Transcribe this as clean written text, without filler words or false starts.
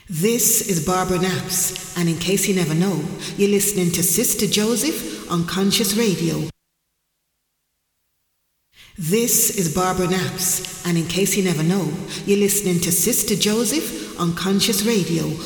This is Barbara Naps, and in case you never know, you're listening to Sister Joseph on Conscious Radio. This is Barbara Naps, and in case you never know, you're listening to Sister Joseph on Conscious Radio